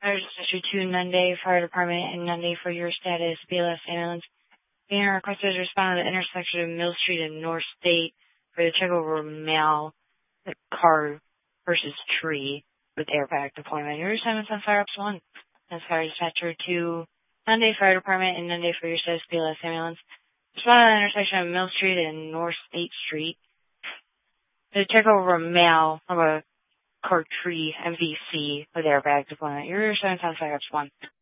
Fire Dispatcher 2, Nunde Fire Department, and Nunde for your status, BLS ambulance. Being requested to respond to the intersection of Mill Street and North State for the check over mail, the car versus tree with airbag deployment. Your assignment's on Fire Ops 1. That's Fire Dispatcher 2, Nunde Fire Department, and Nunde for your status, BLS ambulance. Respond to the intersection of Mill Street and North State Street. The check over mail of a car tree MVC with airbag deployment. Your assignment's on Fire Ops 1.